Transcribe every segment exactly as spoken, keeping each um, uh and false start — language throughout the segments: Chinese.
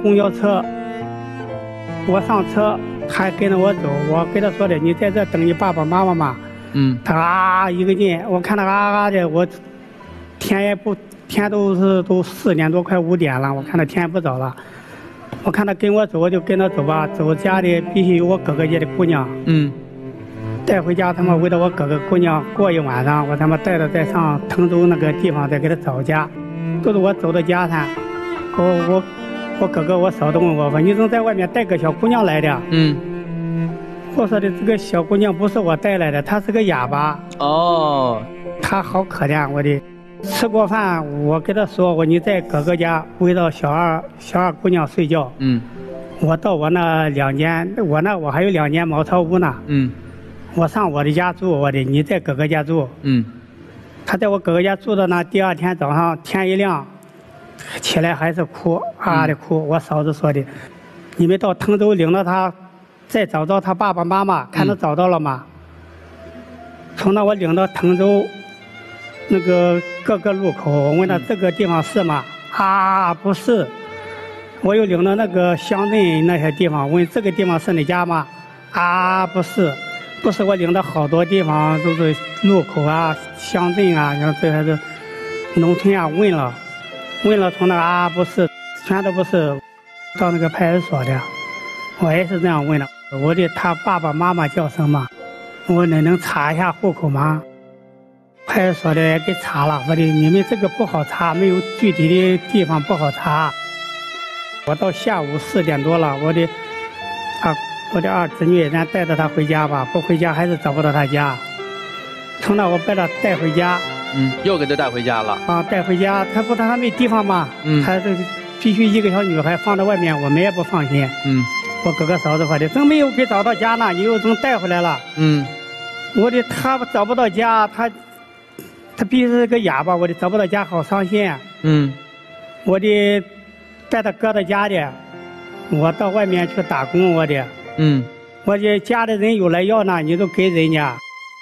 公交车，我上车，他还跟着我走。我跟他说的，你在这等你爸爸妈妈嘛。 嗯。 他啊一个劲，我看他啊啊的，我天也不天都是都四点多快五点了，我看他天也不早了。我看他跟我走，我就跟他走吧。走家里必须有我哥哥家的姑娘。 嗯。 带回家，他妈为了我哥哥姑娘过一晚上，我他妈带着再上滕州那个地方再给他找家。都是我走到家上，我我我哥哥我嫂子问我说：“你怎么在外面带个小姑娘来的？” 嗯。 我说的这个小姑娘不是我带来的，她是个哑巴。 哦。 她好可怜，我的。吃过饭，我跟她说：“我你在哥哥家围着小二小二姑娘睡觉。” 嗯。 我到我那两间，我那我还有两间茅草屋呢。 嗯。我上我的家住，我的你在哥哥家住。 嗯。 他在我哥哥家住的呢，第二天早上天一亮，起来还是哭啊啊的哭。嗯、我嫂子说的，你们到滕州领着他，再找到他爸爸妈妈，看他找到了吗？从、嗯、那我领到滕州那个各个路口，我问他这个地方是吗？嗯、啊，不是。我又领到那个乡镇那些地方，问这个地方是你家吗？啊，不是。不是，我领到好多地方都是路口啊、乡镇啊，像这还是农村啊，问了，问了从那啊不是，全都不是，到那个派出所的，我也是这样问的。我的他爸爸妈妈叫什么？我能能查一下户口吗？派出所的也给查了，我的你们这个不好查，没有具体的地方不好查。我到下午四点多了，我的啊。我的二侄女，咱带着她回家吧，不回家还是找不到她家。从那我把她带回家， 嗯，又给她带回家了。 啊，带回家，她不她还没地方嘛，嗯，她这必须一个小女孩放在外面，我们也不放心。 嗯， 我哥哥嫂子说的，怎么没有给找到家呢？你又怎么带回来了？ 嗯， 我的她找不到家，她她必须是个哑巴，我的找不到家好伤心。 嗯， 我的带她搁到家里，我到外面去打工，我的。 嗯， 我这家里人有来要呢，你都给人家。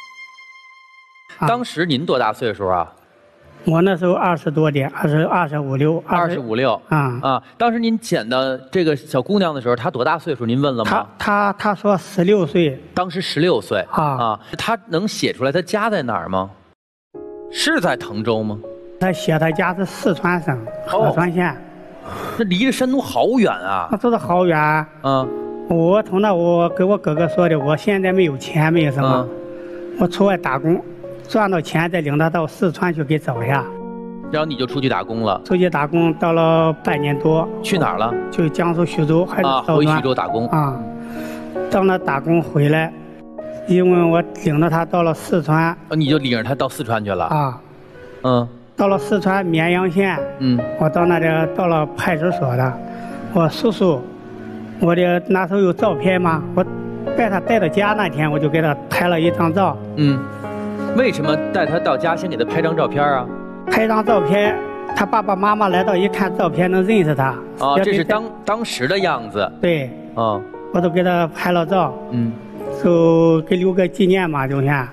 当时您多大岁数啊？ 我那时候二十多点，二十二十五六。 二十五六啊啊！当时您捡的这个小姑娘的时候，她多大岁数？您问了吗？ 她她她说十六岁。 当时十六岁啊啊！她能写出来她家在哪儿吗？是在滕州吗？ 她写她家是四川省合川县。 那离着山东好远啊！ 那真是好远。 啊。 我从那我给我哥哥说的，我现在没有钱，没有什么，嗯、我出外打工，赚到钱再领他到四川去给找一下。 然后你就出去打工了？ 出去打工到了半年多。 去哪儿了？ 去江苏徐州，还是啊，回徐州打工啊。到那打工回来，因为我领着他到了四川。 啊，你就领着他到四川去了？ 啊， 嗯， 到了四川绵阳县。嗯，我到那里到了派出所的，我叔叔。我的那时候有照片吗？我带他带到家那天，我就给他拍了一张照。 嗯，为什么带他到家先给他拍张照片啊？ 拍张照片，他爸爸妈妈来到一看照片能认识他。 哦，这是当当时的样子。 对。 哦， 我都给他拍了照。 嗯， 就给留个纪念嘛，就先。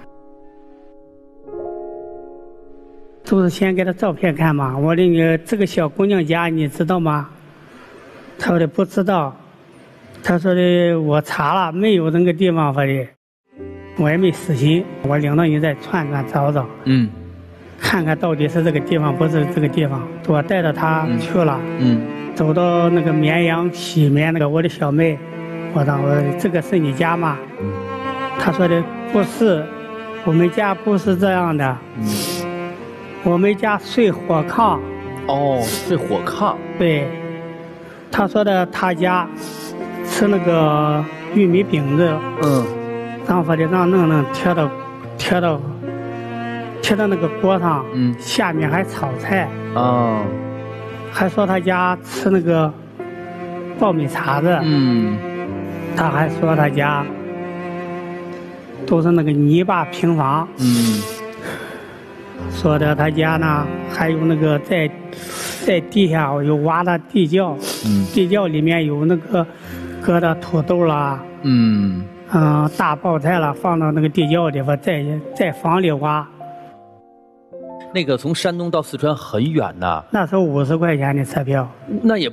都是先给他照片看嘛。我的你这个小姑娘家你知道吗？他说的不知道。他说的我查了，没有那个地方，说的我也没死心，我领着你再串串找找，嗯，看看到底是这个地方不是这个地方。我带着他去了，嗯，走到那个绵阳西面那个我的小妹，我说我这个是你家吗？嗯，他说的不是，我们家不是这样的，嗯，我们家睡火炕。 哦，睡火炕。 对，他说的他家。吃那个玉米饼子，嗯，然后把这让弄弄贴到贴到贴到那个锅上，嗯，下面还炒菜，哦，还说他家吃那个爆米碴子，嗯，他还说他家都是那个泥巴平房，嗯，说的他家呢还有那个在在地下有挖的地窖，嗯，地窖里面有那个。搁的土豆啦，嗯嗯、呃，大爆菜啦，放到那个地窖里边，在在房里挖。 那个从山东到四川很远呐， 那时候五十块钱的车票， 那也。